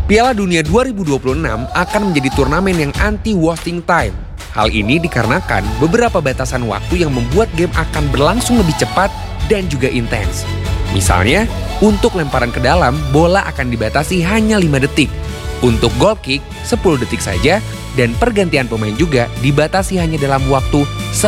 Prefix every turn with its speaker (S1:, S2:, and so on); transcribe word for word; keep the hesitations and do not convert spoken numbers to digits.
S1: Piala Dunia dua ribu dua puluh enam akan menjadi turnamen yang anti-wasting time. Hal ini dikarenakan beberapa batasan waktu yang membuat game akan berlangsung lebih cepat dan juga intens. Misalnya, untuk lemparan ke dalam, bola akan dibatasi hanya lima detik. Untuk goal kick, sepuluh detik saja, dan pergantian pemain juga dibatasi hanya dalam waktu